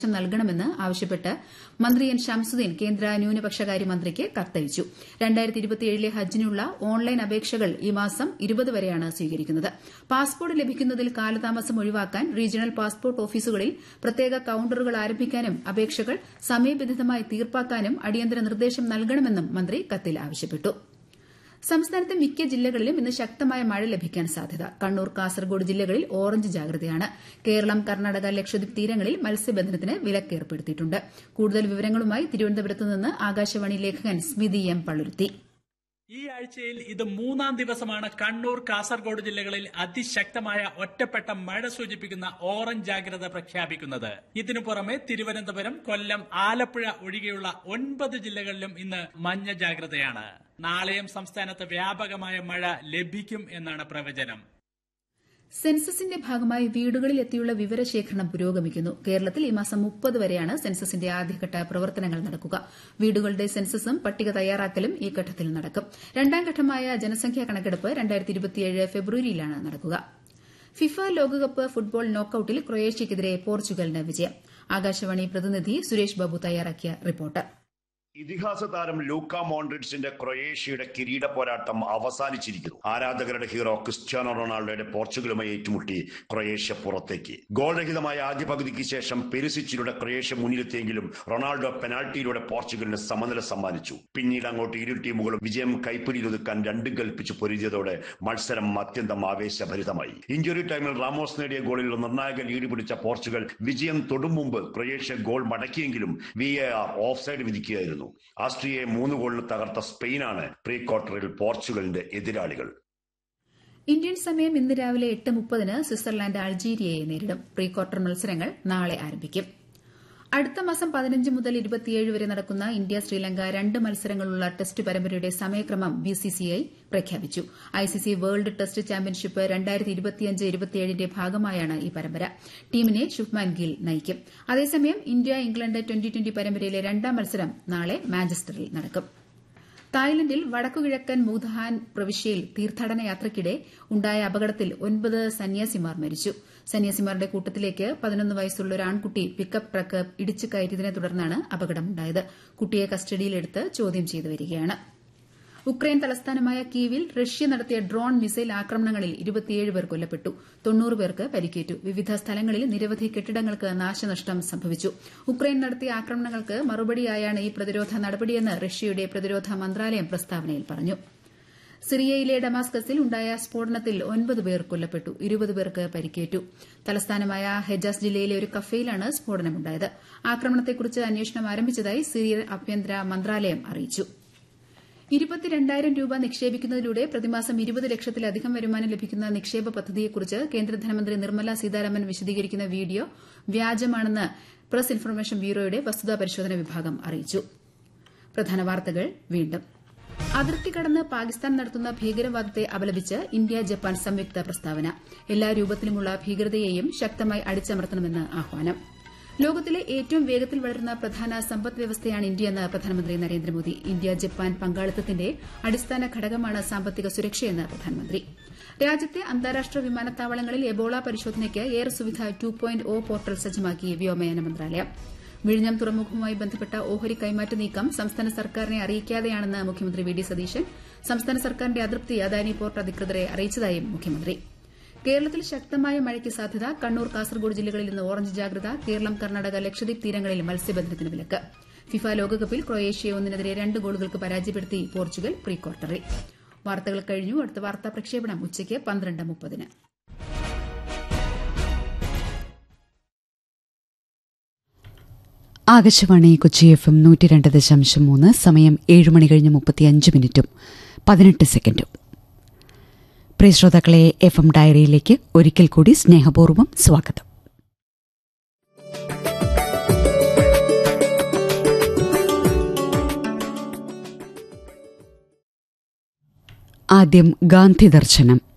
നൽകണമെന്ന് ആവശ്യപ്പെട്ട് മന്ത്രി എൻ ഷംസുദ്ദീൻ കേന്ദ്ര ന്യൂനപക്ഷകാര്യ മന്ത്രിക്ക് കത്തയച്ചു. 2027 ഹജ്ജിനുള്ള ഓൺലൈൻ അപേക്ഷകൾ ഈ മാസം 20 വരെയാണ് സ്വീകരിക്കുന്നത്. പാസ്പോർട്ട് ലഭിക്കുന്നതിൽ കാലതാമസം ഒഴിവാക്കാൻ റീജിയണൽ പാസ്പോർട്ട് ഓഫീസുകളിൽ പ്രത്യേക കൌണ്ടറുകൾ ആരംഭിക്കാനും അപേക്ഷകൾ സമയബന്ധിതമായി തീർപ്പാക്കാനും അടിയന്തര നിർദ്ദേശം നൽകണമെന്നും മന്ത്രി കത്തിൽ ആവശ്യപ്പെട്ടു. സംസ്ഥാനത്തെ മിക്ക ജില്ലകളിലും ഇന്ന് ശക്തമായ മഴ ലഭിക്കാൻ സാധ്യത. കണ്ണൂർ, കാസർഗോഡ് ജില്ലകളിൽ ഓറഞ്ച് ജാഗ്രതയാണ്. കേരളം, കർണാടക, ലക്ഷദ്വീപ് തീരങ്ങളിൽ മത്സ്യബന്ധനത്തിന് വിലക്ക് ഏർപ്പെടുത്തിയിട്ടുണ്ട്. കൂടുതൽ വിവരങ്ങളുമായി തിരുവനന്തപുരത്ത് നിന്ന് ആകാശവാണി ലേഖകൻ സ്മിതി എം പള്ളുരുത്തി. ഈ ആഴ്ചയിൽ ഇത് 3-ാം ദിവസമാണ് കണ്ണൂർ, കാസർഗോഡ് ജില്ലകളിൽ അതിശക്തമായ ഒറ്റപ്പെട്ട മഴ സൂചിപ്പിക്കുന്ന ഓറഞ്ച് ജാഗ്രത പ്രഖ്യാപിക്കുന്നത്. ഇതിനു പുറമെ തിരുവനന്തപുരം, കൊല്ലം, ആലപ്പുഴ ഒഴികെയുള്ള 9 ജില്ലകളിലും ഇന്ന് മഞ്ഞ ജാഗ്രതയാണ്. നാളെയും സംസ്ഥാനത്ത് വ്യാപകമായ മഴ ലഭിക്കും എന്നാണ് പ്രവചനം. സെൻസസിന്റെ ഭാഗമായി വീടുകളിൽ എത്തിയുള്ള വിവരശേഖരണം പുരോഗമിക്കുന്നു. കേരളത്തിൽ ഈ മാസം 30 വരെയാണ് സെൻസസിന്റെ ആദ്യഘട്ട പ്രവർത്തനങ്ങൾ നടക്കുക. വീടുകളുടെ സെൻസസും പട്ടിക തയ്യാറാക്കലും ഈ ഘട്ടത്തിൽ നടക്കും. രണ്ടാം ഘട്ടമായ ജനസംഖ്യാ കണക്കെടുപ്പ് 2027 ഫെബ്രുവരിയിലാണ് നടക്കുക. ഫിഫ ലോകകപ്പ് ഫുട്ബോൾ നോക്കൌട്ടിൽ ക്രൊയേഷ്യയ്ക്കെതിരെ പോർച്ചുഗലിന് വിജയം. ആകാശവാണി പ്രതിനിധി സുരേഷ് ബാബു തയ്യാറാക്കിയ റിപ്പോർട്ട്. ഇതിഹാസ താരം ലൂക്ക മോൺട്രിച്ചിന്റെ ക്രൊയേഷ്യയുടെ കിരീട പോരാട്ടം അവസാനിച്ചിരിക്കുന്നു. ആരാധകരുടെ ഹീറോ ക്രിസ്ത്യാനോ റൊണാൾഡോയുടെ പോർച്ചുഗലുമായി ഏറ്റുമുട്ടി ക്രൊയേഷ്യ പുറത്തേക്ക്. ഗോൾരഹിതമായ ആദ്യ പകുതിക്ക് ശേഷം പെരിസിച്ചിലൂടെ ക്രൊയേഷ്യ മുന്നിലെത്തിയെങ്കിലും റൊണാൾഡോ പെനാൽറ്റിയിലൂടെ പോർച്ചുഗലിന് സമനില സമ്മാനിച്ചു. പിന്നീട് അങ്ങോട്ട് ഇരു ടീമുകളും വിജയം കൈപ്പിടിയിലൊതുക്കാൻ രണ്ടും കൽപ്പിച്ച് പൊരുതിയതോടെ മത്സരം അത്യന്തം ആവേശഭരിതമായി. ഇഞ്ചുറി ടൈമിൽ റാമോസ് നേടിയ ഗോളിൽ നിർണായക ലീഡ് പിടിച്ച പോർച്ചുഗൽ വിജയം തൊടും മുമ്പ് ക്രൊയേഷ്യ ഗോൾ മടക്കിയെങ്കിലും VAR ഓഫ്സൈഡ് വിധിക്കുകയായിരുന്നു. ആസ്ട്രിയയെ 3 ഗോളിന് തകർത്ത സ്പെയിനാണ് പ്രീ ക്വാർട്ടറിൽ പോർച്ചുഗലിന്റെ എതിരാളികൾ. ഇന്ത്യൻ സമയം ഇന്ന് രാവിലെ 8:30 സ്വിറ്റ്സർലാൻഡ് അൾജീരിയയെ നേരിടും. പ്രീ ക്വാർട്ടർ മത്സരങ്ങൾ നാളെ ആരംഭിക്കും. അടുത്ത മാസം 15 മുതൽ 27 വരെ നടക്കുന്ന ഇന്ത്യ ശ്രീലങ്ക 2 മത്സരങ്ങളുള്ള ടെസ്റ്റ് പരമ്പരയുടെ സമയക്രമം BCCI പ്രഖ്യാപിച്ചു. ICC വേൾഡ് ടെസ്റ്റ് ചാമ്പ്യൻഷിപ്പ് 2025-27ന്റെ ഭാഗമായാണ് ഈ പരമ്പര. ടീമിനെ ശുഭ്മാൻ ഗിൽ നയിക്കും. അതേസമയം ഇന്ത്യ ഇംഗ്ലണ്ട് 2020 പരമ്പരയിലെ 2ാം മത്സരം നാളെ മാഞ്ചസ്റ്ററിൽ നടക്കും. തായ്ലൻഡിൽ വടക്കുകിഴക്കൻ മൂധാൻ പ്രവിശ്യയിൽ തീർത്ഥാടന യാത്രയ്ക്കിടെ ഉണ്ടായ അപകടത്തിൽ 9 സന്യാസിമാർ മരിച്ചു. സന്യാസിമാരുടെ കൂട്ടത്തിലേക്ക് 11 വയസ്സുള്ള ഒരു ആൺകുട്ടി പിക്കപ്പ് ട്രക്ക് ഇടിച്ചു കയറ്റിയതിനെ തുടർന്നാണ് അപകടമുണ്ടായത്. കുട്ടിയെ കസ്റ്റഡിയിലെടുത്ത് ചോദ്യം ചെയ്തു വരികയാണ്. ഉക്രൈൻ തലസ്ഥാനമായ കീവിൽ റഷ്യ നടത്തിയ ഡ്രോൺ മിസൈൽ ആക്രമണങ്ങളിൽ 27 പേർ കൊല്ലപ്പെട്ടു. 90 പേർക്ക് പരിക്കേറ്റു. വിവിധ സ്ഥലങ്ങളിൽ നിരവധി കെട്ടിടങ്ങൾക്ക് നാശനഷ്ടം സംഭവിച്ചു. ഉക്രൈൻ നടത്തിയ ആക്രമണങ്ങൾക്ക് മറുപടിയായാണ് ഈ പ്രതിരോധ നടപടിയെന്ന് റഷ്യയുടെ പ്രതിരോധ മന്ത്രാലയം പ്രസ്താവനയിൽ പറഞ്ഞു. സിറിയയിലെ ഡമാസ്കസിൽ ഉണ്ടായ സ്ഫോടനത്തിൽ 9 പേർ കൊല്ലപ്പെട്ടു. 20 പേർക്ക് പരിക്കേറ്റു. തലസ്ഥാനമായ ഹെജാസ് ജില്ലയിലെ ഒരു കഫേയിലാണ് സ്ഫോടനമുണ്ടായത്. ആക്രമണത്തെക്കുറിച്ച് അന്വേഷണം ആരംഭിച്ചതായി സിറിയൻ ആഭ്യന്തര മന്ത്രാലയം അറിയിച്ചു. 22,000 രൂപ നിക്ഷേപിക്കുന്നതിലൂടെ പ്രതിമാസം 20 ലക്ഷത്തിലധികം വരുമാനം ലഭിക്കുന്ന നിക്ഷേപ പദ്ധതിയെക്കുറിച്ച് കേന്ദ്ര ധനമന്ത്രി നിർമ്മല സീതാരാമൻ വിശദീകരിക്കുന്ന വീഡിയോ വ്യാജമാണെന്ന് പ്രസ് ഇൻഫർമേഷൻ ബ്യൂറോയുടെ വസ്തുതാ പരിശോധന വിഭാഗം അറിയിച്ചു. പ്രധാന വാർത്തകൾ വീണ്ടും. അതിർത്തി കടന്ന് പാകിസ്ഥാൻ നടത്തുന്ന ഭീകരവാദത്തെ അപലപിച്ച് ഇന്ത്യ ജപ്പാൻ സംയുക്ത പ്രസ്താവന. എല്ലാ രൂപത്തിലുമുള്ള ഭീകരതയെയും ശക്തമായി അടിച്ചമർത്തണമെന്ന് ആഹ്വാനം. ലോകത്തിലെ ഏറ്റവും വേഗത്തിൽ വളരുന്ന പ്രധാന സമ്പദ് വ്യവസ്ഥയാണ് ഇന്ത്യയെന്ന് പ്രധാനമന്ത്രി നരേന്ദ്രമോദി. ഇന്ത്യ ജപ്പാൻ പങ്കാളിത്തത്തിന്റെ അടിസ്ഥാന ഘടകമാണ് സാമ്പത്തിക സുരക്ഷയെന്ന് പ്രധാനമന്ത്രി. രാജ്യത്തെ അന്താരാഷ്ട്ര വിമാനത്താവളങ്ങളിൽ എബോള പരിശോധനയ്ക്ക് എയർ സുവിധ 2.0 പോർട്ടൽ സജ്ജമാക്കി വ്യോമയാന മന്ത്രാലയം. വിഴിഞ്ഞം തുറമുഖവുമായി ബന്ധപ്പെട്ട ഓഹരി കൈമാറ്റ നീക്കം സംസ്ഥാന സർക്കാരിനെ അറിയിക്കാതെയാണെന്ന് മുഖ്യമന്ത്രി വി ഡി സതീശൻ. സംസ്ഥാന സർക്കാരിന്റെ അതൃപ്തി അദാനി പോർട്ട് അധികൃതരെ അറിയിച്ചതായും മുഖ്യമന്ത്രി. കേരളത്തിൽ ശക്തമായ മഴയ്ക്ക് സാധ്യത. കണ്ണൂർ, കാസർഗോഡ് ജില്ലകളിൽ ഇന്ന് ഓറഞ്ച് ജാഗ്രത. കേരളം, കർണാടക, ലക്ഷദ്വീപ് തീരങ്ങളിൽ മത്സ്യബന്ധനത്തിന് വിലക്ക്. ഫിഫ ലോകകപ്പിൽ ക്രൊയേഷ്യയെ 1-നെതിരെ 2 ഗോളുകൾക്ക് പരാജയപ്പെടുത്തി പോർച്ചുഗൽ പ്രീ ക്വാർട്ടറിൽ. വാർത്തകൾ കഴിഞ്ഞു. അടുത്ത വാർത്താ പ്രക്ഷേപണം ഉച്ചയ്ക്ക് 12:30. ആകാശവാണി കൊച്ചി FM 102.3. സമയം 7 മണി കഴിഞ്ഞ് 35 മിനിറ്റും 18 സെക്കൻഡും. പ്രിയ ശ്രോതാക്കളെ, FM ഡയറിയിലേക്ക് ഒരിക്കൽ കൂടി സ്നേഹപൂർവ്വം സ്വാഗതം. ആദ്യം ഗാന്ധി ദർശനം.